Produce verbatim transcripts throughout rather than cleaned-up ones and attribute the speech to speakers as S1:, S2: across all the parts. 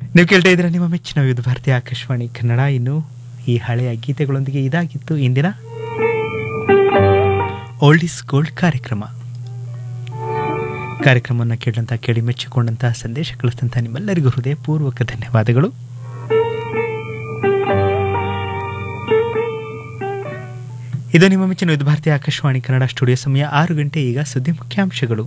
S1: ನೀವು ಕೇಳ್ತಾ ಇದ್ದೀರಾ ನಿಮ್ಮ ಮೆಚ್ಚಿನ ವಿವಿಧ ಭಾರತೀಯ ಆಕಾಶವಾಣಿ ಕನ್ನಡ. ಇನ್ನು ಈ ಹಳೆಯ ಗೀತೆಗಳೊಂದಿಗೆ ಇದಾಗಿತ್ತು ಇಂದಿನ ಓಲ್ಡ್ ಇಸ್ ಗೋಲ್ಡ್ ಕಾರ್ಯಕ್ರಮ. ಕಾರ್ಯಕ್ರಮವನ್ನು ಕೇಳಿದಂಥ ಕೇಳಿ ಮೆಚ್ಚಿಕೊಂಡಂತಹ ಸಂದೇಶ ಕಳಿಸಿದಂಥ ನಿಮ್ಮೆಲ್ಲರಿಗೂ ಹೃದಯಪೂರ್ವಕ ಧನ್ಯವಾದಗಳು. ಇದು ನಿಮ್ಮ ಮೆಚ್ಚಿನ ವಿವಿಧ ಭಾರತೀಯ ಆಕಾಶವಾಣಿ ಕನ್ನಡ. ಸ್ಟುಡಿಯೋ ಸಮಯ ಆರು ಗಂಟೆ. ಈಗ ಸುದ್ದಿ ಮುಖ್ಯಾಂಶಗಳು.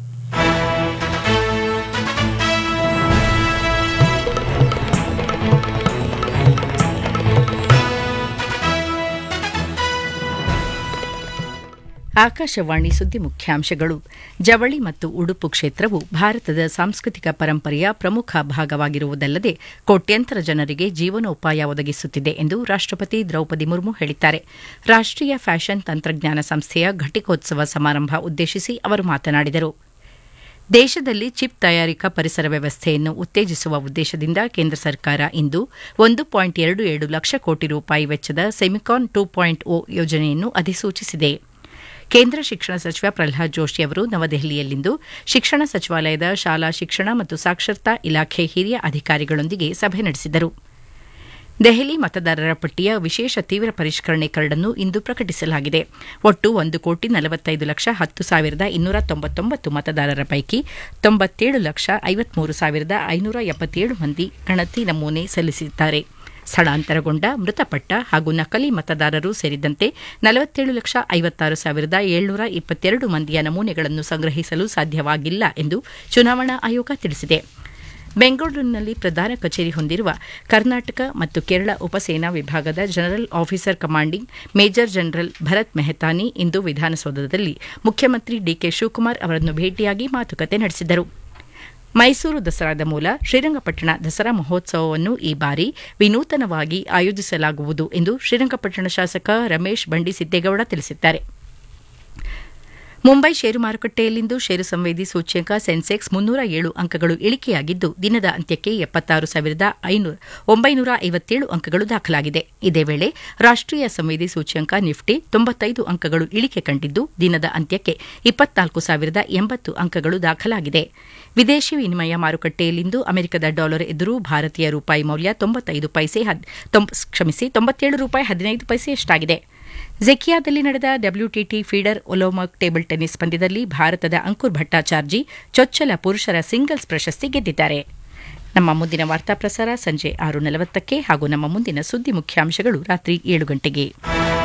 S2: ಆಕಾಶವಾಣಿ ಸುದ್ದಿ ಮುಖ್ಯಾಂಶಗಳು. ಜವಳಿ ಮತ್ತು ಉಡುಪು ಕ್ಷೇತ್ರವು ಭಾರತದ ಸಾಂಸ್ಕೃತಿಕ ಪರಂಪರೆಯ ಪ್ರಮುಖ ಭಾಗವಾಗಿರುವುದಲ್ಲದೆ ಕೋಟ್ಯಂತರ ಜನರಿಗೆ ಜೀವನೋಪಾಯ ಒದಗಿಸುತ್ತಿದೆ ಎಂದು ರಾಷ್ಟಪತಿ ದ್ರೌಪದಿ ಮುರ್ಮು ಹೇಳಿದ್ದಾರೆ. ರಾಷ್ಟೀಯ ಫ್ಯಾಷನ್ ತಂತ್ರಜ್ಞಾನ ಸಂಸ್ಥೆಯ ಘಟಿಕೋತ್ಸವ ಸಮಾರಂಭ ಉದ್ದೇಶಿಸಿ ಅವರು ಮಾತನಾಡಿದರು. ದೇಶದಲ್ಲಿ ಚಿಪ್ ತಯಾರಿಕಾ ಪರಿಸರ ವ್ಯವಸ್ಥೆಯನ್ನು ಉತ್ತೇಜಿಸುವ ಉದ್ದೇಶದಿಂದ ಕೇಂದ್ರ ಸರ್ಕಾರ ಇಂದು ಒಂದು ಪಾಯಿಂಟ್ ಎರಡು ಏಳು ಲಕ್ಷ ಕೋಟಿ ರೂಪಾಯಿ ವೆಚ್ಚದ ಸೆಮಿಕಾನ್ ಟೂ ಪಾಯಿಂಟ್ ಓ ಯೋಜನೆಯನ್ನು ಅಧಿಸೂಚಿಸಿದೆ. ಕೇಂದ್ರ ಶಿಕ್ಷಣ ಸಚಿವ ಪ್ರಹ್ಲಾದ್ ಜೋಶಿ ಅವರು ನವದೆಹಲಿಯಲ್ಲಿಂದು ಶಿಕ್ಷಣ ಸಚಿವಾಲಯದ ಶಾಲಾ ಶಿಕ್ಷಣ ಮತ್ತು ಸಾಕ್ಷರತಾ ಇಲಾಖೆ ಹಿರಿಯ ಅಧಿಕಾರಿಗಳೊಂದಿಗೆ ಸಭೆ ನಡೆಸಿದರು. ದೆಹಲಿ ಮತದಾರರ ಪಟ್ಟಿಯ ವಿಶೇಷ ತೀವ್ರ ಪರಿಷ್ಕರಣೆ ಕರಡನ್ನು ಇಂದು ಪ್ರಕಟಿಸಲಾಗಿದೆ. ಒಟ್ಟು ಒಂದು ಕೋಟಿ ನಲವತ್ತೈದು ಲಕ್ಷ ಹತ್ತು ಸಾವಿರದ ಇನ್ನೂರ ತೊಂಬತ್ತೊಂಬತ್ತು ಮತದಾರರ ಪೈಕಿ ತೊಂಬತ್ತೇಳು ಲಕ್ಷ ಐವತ್ಮೂರು ಸಾವಿರದ ಐನೂರ ಎಪ್ಪತ್ತೇಳು ಮಂದಿ ಗಣತಿ ನಮೂನೆ ಸಲ್ಲಿಸಿದ್ದಾರೆ. ಸ್ಥಳಾಂತರಗೊಂಡ, ಮೃತಪಟ್ಟ ಹಾಗೂ ನಕಲಿ ಮತದಾರರು ಸೇರಿದಂತೆ ನಲವತ್ತೇಳು ಲಕ್ಷ ಐವತ್ತಾರು ಸಾವಿರದ ಏಳ್ನೂರ ಇಪ್ಪತ್ತೆರಡು ಮಂದಿಯ ನಮೂನೆಗಳನ್ನು ಸಂಗ್ರಹಿಸಲು ಸಾಧ್ಯವಾಗಿಲ್ಲ ಎಂದು ಚುನಾವಣಾ ಆಯೋಗ ತಿಳಿಸಿದೆ. ಬೆಂಗಳೂರಿನಲ್ಲಿ ಪ್ರಧಾನ ಕಚೇರಿ ಹೊಂದಿರುವ ಕರ್ನಾಟಕ ಮತ್ತು ಕೇರಳ ಉಪಸೇನಾ ವಿಭಾಗದ general officer commanding major general Bharat ಮೆಹತಾನಿ ಇಂದು ವಿಧಾನಸೌಧದಲ್ಲಿ ಮುಖ್ಯಮಂತ್ರಿ ಡಿಕೆ ಶಿವಕುಮಾರ್ ಅವರನ್ನು ಭೇಟಿಯಾಗಿ ಮಾತುಕತೆ ನಡೆಸಿದರು. ಮೈಸೂರು ದಸರಾದ ಮೂಲ ಶ್ರೀರಂಗಪಟ್ಟಣ ದಸರಾ ಮಹೋತ್ಸವವನ್ನು ಈ ಬಾರಿ ವಿನೂತನವಾಗಿ ಆಯೋಜಿಸಲಾಗುವುದು ಎಂದು ಶ್ರೀರಂಗಪಟ್ಟಣ ಶಾಸಕ ರಮೇಶ್ ಬಂಡಿಸಿದ್ದೇಗೌಡ ತಿಳಿಸಿದ್ದಾರೆ. ಮುಂಬೈ ಷೇರು ಮಾರುಕಟ್ಟೆಯಲ್ಲಿಂದು ಷೇರು ಸಂವೇದಿ ಸೂಚ್ಯಂಕ ಸೆನ್ಸೆಕ್ಸ್ ಮುನ್ನೂರ ಏಳು ಅಂಕಗಳು ಇಳಿಕೆಯಾಗಿದ್ದು ದಿನದ ಅಂತ್ಯಕ್ಕೆ ಎಪ್ಪತ್ತಾರು ಸಾವಿರದ ಒಂಬೈನೂರ ಐವತ್ತೇಳು ಅಂಕಗಳು ದಾಖಲಾಗಿದೆ. ಇದೇ ವೇಳೆ ರಾಷ್ಟೀಯ ಸಂವೇದಿ ಸೂಚ್ಯಂಕ ನಿಫ್ಟಿ ತೊಂಬತ್ತೈದು ಅಂಕಗಳು ಇಳಿಕೆ ಕಂಡಿದ್ದು ದಿನದ ಅಂತ್ಯಕ್ಕೆ ಇಪ್ಪತ್ನಾಲ್ಕು ಸಾವಿರದ ಎಂಬತ್ತು ಅಂಕಗಳು ದಾಖಲಾಗಿದೆ. ವಿದೇಶಿ ವಿನಿಮಯ ಮಾರುಕಟ್ಟೆಯಲ್ಲಿಂದು ಅಮೆರಿಕದ ಡಾಲರ್ ಎದುರು ಭಾರತೀಯ ರೂಪಾಯಿ ಮೌಲ್ಯ ತೊಂಬತ್ತೈದು ಪೈಸೆ ಕ್ಷಮಿಸಿ ತೊಂಬತ್ತೇಳು ರೂಪಾಯಿ ಹದಿನೈದು ಪೈಸೆಯಷ್ಟಾಗಿದೆ. ಝೆಕಿಯಾದಲ್ಲಿ ನಡೆದ WTT feeder Olympic table tennis ಪಂದ್ಯದಲ್ಲಿ ಭಾರತದ ಅಂಕುರ್ ಭಟ್ಟಾಚಾರ್ಜಿ ಚೊಚ್ಚಲ ಪುರುಷರ ಸಿಂಗಲ್ಸ್ ಪ್ರಶಸ್ತಿ ಗೆದ್ದಿದ್ದಾರೆ. ನಮ್ಮ ಮುಂದಿನ ವಾರ್ತಾ ಪ್ರಸಾರ ಸಂಜೆ ಆರು ನಲವತ್ತಕ್ಕೆ ಹಾಗೂ ನಮ್ಮ ಮುಂದಿನ ಸುದ್ದಿ ಮುಖ್ಯಾಂಶಗಳು ರಾತ್ರಿ ಏಳು ಗಂಟೆಗೆ.